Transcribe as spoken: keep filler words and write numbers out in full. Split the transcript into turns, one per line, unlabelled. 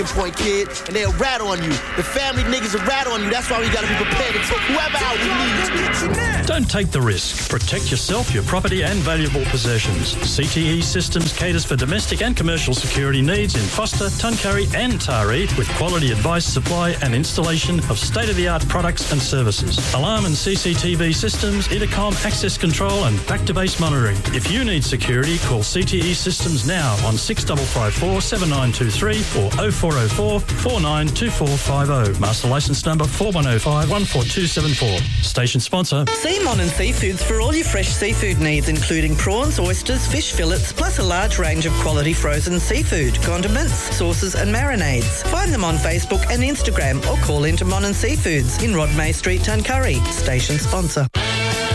point, kid, and they'll rat on you. The family niggas will rat on you. That's why we gotta be prepared to take whoever out we need.
Don't take the risk. Protect yourself, your property and valuable possessions. C T E Systems caters for domestic and commercial security needs in Foster, Tuncurry and Taree with quality advice, supply and installation of state-of-the-art products and services. Alarm and C C T V systems, intercom, access control and back-to-base monitoring. If you need security, call C T E Systems now on six five five four, seven nine two three or oh four oh four, four nine two four five oh. Master licence number four one oh five, one four two seven four. Station sponsor.
See Monin Seafoods for all your fresh seafood needs, including prawns, oysters, fish fillets, plus a large range of quality frozen seafood, condiments, sauces and marinades. Find them on Facebook and Instagram or call into Monin Seafoods in Rodmay Street, Tuncurry. Station sponsor.